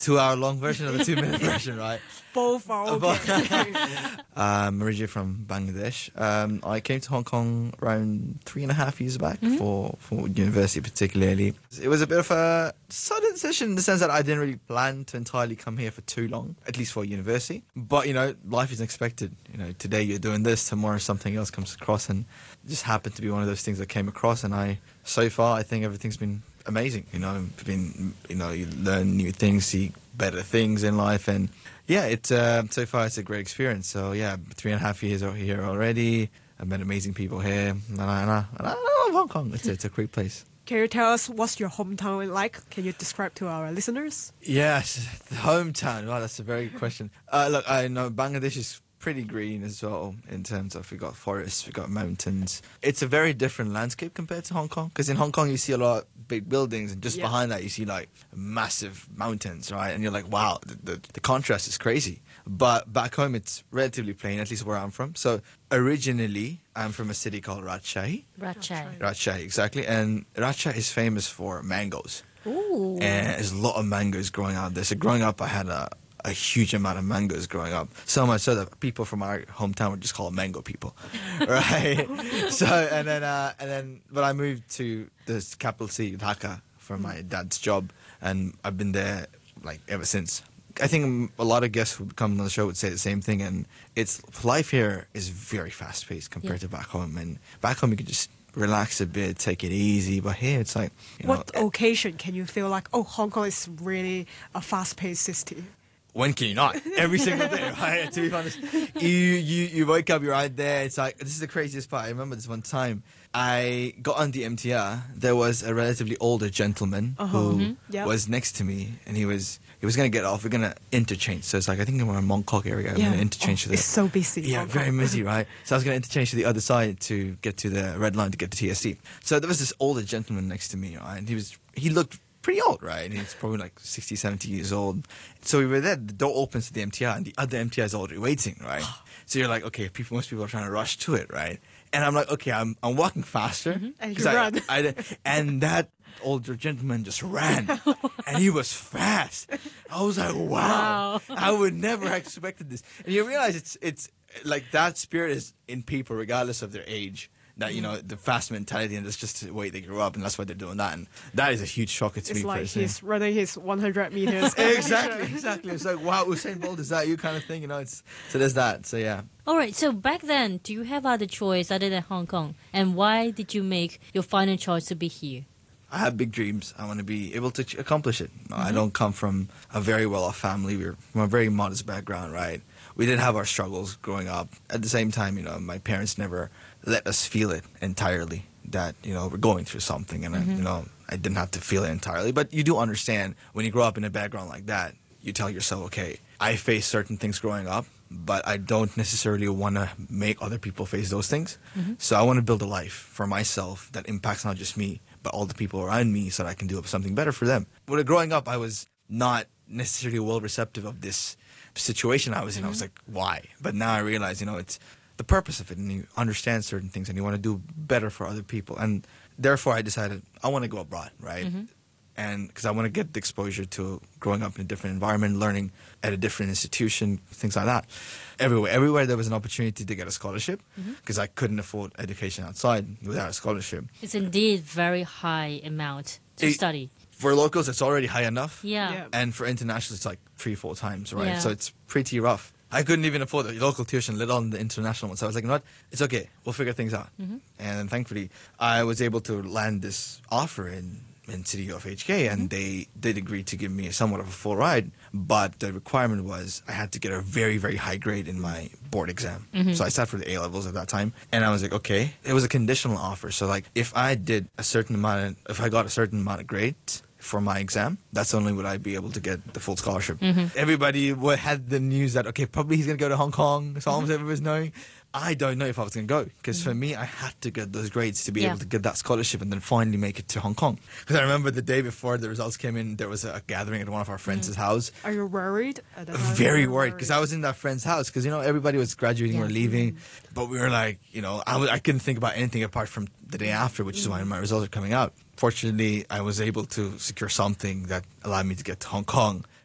2-hour long version or the 2-minute version, right? Both are okay. I'm originally from Bangladesh. I came to Hong Kong around 3.5 years back for university particularly. It was a bit of a sudden decision in the sense that I didn't really plan to entirely come here for too long, at least for university. But, life is unexpected. Today you're doing this, tomorrow something else comes across, and it just happened to be one of those things that came across. And so far, I think everything's been amazing. You learn new things, see better things in life, and yeah, so far it's a great experience. So yeah, 3.5 years over here already. I've met amazing people here, and I love Hong Kong. It's a great place. Can you tell us what's your hometown like? Can you describe to our listeners? Yes, the hometown. Wow, that's a very good question. Look, I know Bangladesh is pretty green as well in terms of we got forests, we got mountains. It's a very different landscape compared to Hong Kong, because in Hong Kong you see a lot of big buildings, and just behind that you see like massive mountains, right? And you're like, wow, the contrast is crazy. But back home it's relatively plain, at least where I'm from. So originally I'm from a city called Rajshahi. Rajshahi, exactly. And Rajshahi is famous for mangoes. Ooh. And there's a lot of mangoes growing out there. So growing up I had a huge amount of mangoes growing up. So much so that people from our hometown would just call them mango people, right? But I moved to the capital city, Dhaka, for my dad's job, and I've been there like ever since. I think a lot of guests who come on the show would say the same thing, and life here is very fast paced compared to back home. And back home you could just relax a bit, take it easy, but here it's like, what occasion can you feel like, oh, Hong Kong is really a fast paced city? When can you not? Every single day, right? To be honest, you wake up, you're right there. It's like, this is the craziest part. I remember this one time. I got on the MTR. There was a relatively older gentleman who was next to me, and he was going to get off. We're going to interchange. So it's like, I think we're in Mong Kok area. I'm going to interchange to the... It's so busy. Yeah, very busy, right? So I was going to interchange to the other side to get to the red line to get to TSC. So there was this older gentleman next to me, right? And he looked pretty old, right? And he's probably like 60, 70 years old. So we were there, the door opens to the MTR, and the other MTR is already waiting, right? So you're like, okay, most people are trying to rush to it, right? And I'm like, okay, I'm walking faster. And you run. And that older gentleman just ran. And he was fast. I was like, wow. I would never have expected this. And you realize it's like that spirit is in people regardless of their age. That, the fast mentality, and that's just the way they grew up, and that's why they're doing that. And that is a huge shocker to me. It's like personally. he's running his 100 meters. Exactly. It's like, wow, Usain Bolt, is that you kind of thing? So there's that. So yeah. All right. So back then, do you have other choice other than Hong Kong? And why did you make your final choice to be here? I have big dreams. I want to be able to accomplish it. I don't come from a very well-off family. We're from a very modest background, right? We did have our struggles growing up. At the same time, my parents never let us feel it entirely, that, we're going through something. And, I didn't have to feel it entirely. But you do understand when you grow up in a background like that, you tell yourself, okay, I faced certain things growing up, but I don't necessarily want to make other people face those things. So I want to build a life for myself that impacts not just me, but all the people around me, so that I can do something better for them. When growing up, I was not necessarily well receptive of this situation I was in. I was like, why? But now I realize, it's the purpose of it, and you understand certain things, and you want to do better for other people. And therefore, I decided I want to go abroad, right? And because I want to get the exposure to growing up in a different environment, learning at a different institution, things like that. Everywhere there was an opportunity to get a scholarship, because I couldn't afford education outside without a scholarship. It's indeed very high amount to study. For locals, it's already high enough. Yeah. And for internationals, it's like 3-4 times, right? Yeah. So it's pretty rough. I couldn't even afford the local tuition, let alone the international one. So I was like, you know what? It's okay. We'll figure things out. And thankfully, I was able to land this offer in city of HK, and they did agree to give me somewhat of a full ride. But the requirement was I had to get a very, very high grade in my board exam. So I sat for the A-levels at that time. And I was like, okay. It was a conditional offer. So like if I got a certain amount of grades for my exam, that's only would I be able to get the full scholarship. Everybody had the news that, okay, probably he's going to go to Hong Kong. So almost everybody's knowing. I don't know if I was going to go, because for me, I had to get those grades to be able to get that scholarship and then finally make it to Hong Kong. Because I remember the day before the results came in, there was a gathering at one of our friends' house. Are you worried? Very worried, because I was in that friend's house, because, everybody was graduating or leaving. But we were like, I couldn't think about anything apart from the day after, which is when my results are coming out. Fortunately, I was able to secure something that allowed me to get to Hong Kong.